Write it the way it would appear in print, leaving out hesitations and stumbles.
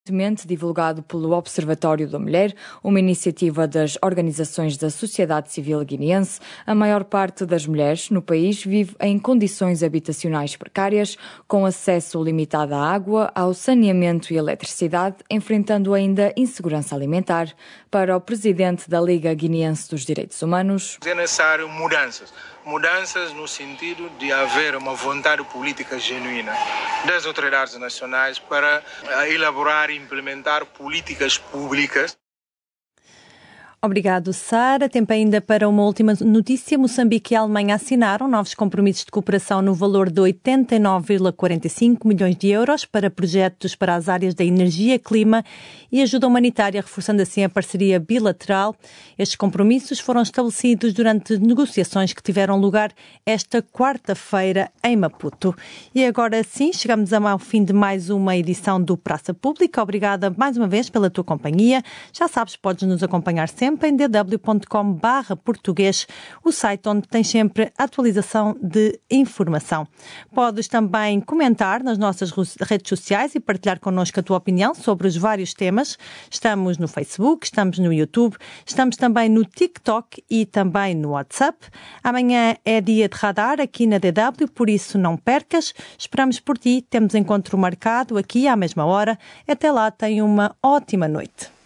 Recentemente divulgado pelo Observatório da Mulher, uma iniciativa das organizações da sociedade civil guineense, a maior parte das mulheres no país vive em condições habitacionais precárias, com acesso limitado à água, ao saneamento e eletricidade, enfrentando ainda insegurança alimentar. Para o presidente da Liga Guineense dos Direitos Humanos, é necessário mudanças no sentido de haver uma vontade política genuína das autoridades nacionais para elaborar e implementar políticas públicas. Obrigado, Sara. Tempo ainda para uma última notícia. Moçambique e a Alemanha assinaram novos compromissos de cooperação no valor de 89,45 milhões de euros para projetos para as áreas da energia, clima e ajuda humanitária, reforçando assim a parceria bilateral. Estes compromissos foram estabelecidos durante negociações que tiveram lugar esta quarta-feira em Maputo. E agora sim, chegamos ao fim de mais uma edição do Praça Pública. Obrigada mais uma vez pela tua companhia. Já sabes, podes nos acompanhar sempre em dw.com/português, o site onde tens sempre atualização de informação. Podes também comentar nas nossas redes sociais e partilhar connosco a tua opinião sobre os vários temas. Estamos no Facebook, estamos no YouTube, estamos também no TikTok e também no WhatsApp. Amanhã é dia de radar aqui na DW, por isso não percas. Esperamos por ti, temos encontro marcado aqui à mesma hora. Até lá, tenha uma ótima noite.